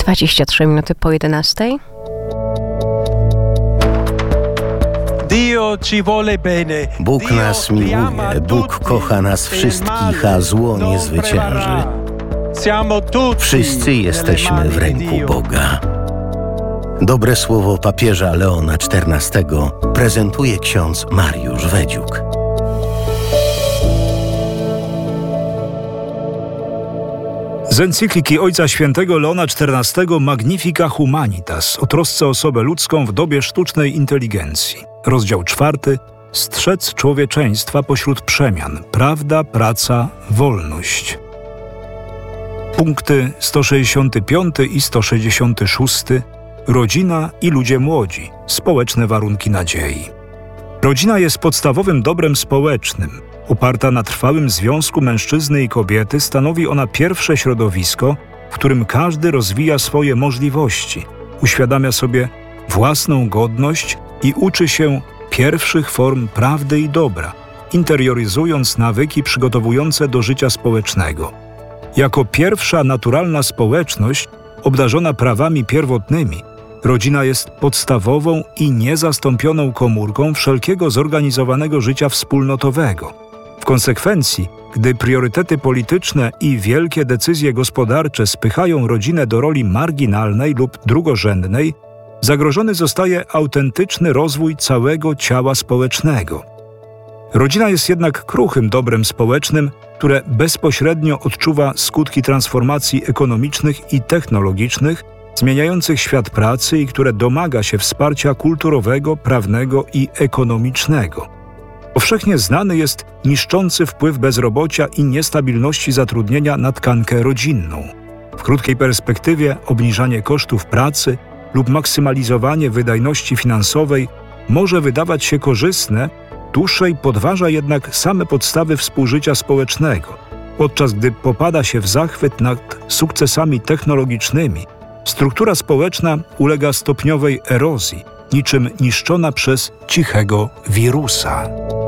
23 minuty po 11. Bóg nas miłuje, Bóg kocha nas wszystkich, a zło nie zwycięży. Wszyscy jesteśmy w ręku Boga. Dobre słowo papieża Leona XIV prezentuje ksiądz Mariusz Wedziuk. Z encykliki Ojca Świętego Leona XIV Magnifica Humanitas o trosce o osobę ludzką w dobie sztucznej inteligencji. Rozdział 4. Strzec człowieczeństwa pośród przemian. Prawda, praca, wolność. Punkty 165 i 166. Rodzina i ludzie młodzi. Społeczne warunki nadziei. Rodzina jest podstawowym dobrem społecznym. Oparta na trwałym związku mężczyzny i kobiety, stanowi ona pierwsze środowisko, w którym każdy rozwija swoje możliwości, uświadamia sobie własną godność i uczy się pierwszych form prawdy i dobra, interioryzując nawyki przygotowujące do życia społecznego. Jako pierwsza naturalna społeczność, obdarzona prawami pierwotnymi, rodzina jest podstawową i niezastąpioną komórką wszelkiego zorganizowanego życia wspólnotowego. W konsekwencji, gdy priorytety polityczne i wielkie decyzje gospodarcze spychają rodzinę do roli marginalnej lub drugorzędnej, zagrożony zostaje autentyczny rozwój całego ciała społecznego. Rodzina jest jednak kruchym dobrem społecznym, które bezpośrednio odczuwa skutki transformacji ekonomicznych i technologicznych, zmieniających świat pracy i które domaga się wsparcia kulturowego, prawnego i ekonomicznego. Powszechnie znany jest niszczący wpływ bezrobocia i niestabilności zatrudnienia na tkankę rodzinną. W krótkiej perspektywie obniżanie kosztów pracy lub maksymalizowanie wydajności finansowej może wydawać się korzystne, dłuższej podważa jednak same podstawy współżycia społecznego, podczas gdy popada się w zachwyt nad sukcesami technologicznymi. Struktura społeczna ulega stopniowej erozji, niczym niszczona przez cichego wirusa.